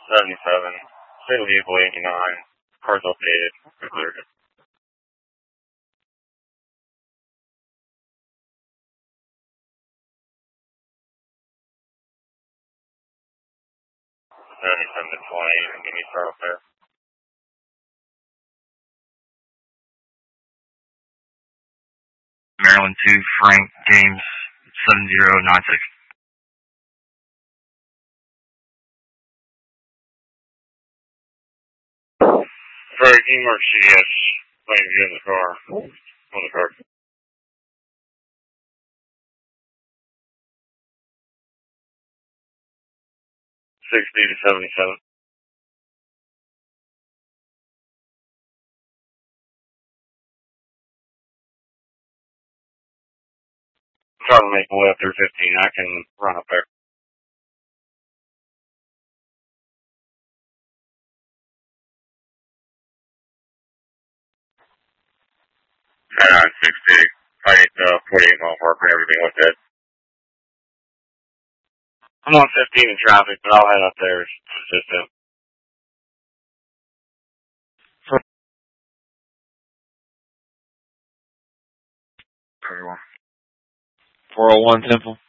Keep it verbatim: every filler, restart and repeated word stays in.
seventy-seven. State vehicle eighty-nine. Car's updated. Cleared. seventy-seven to twenty. Give me a start up there. Maryland two, Frank James, seven zero nine six. Very teamwork C D S. Playing in the car. On the car. sixty to seventy-seven. I'm trying to make my way up through fifteen. I can run up there. nine sixty. I hit uh, forty-eight mile marker and everything like that. I'm on fifteen in traffic, but I'll head up there as consistent. four oh one Temple.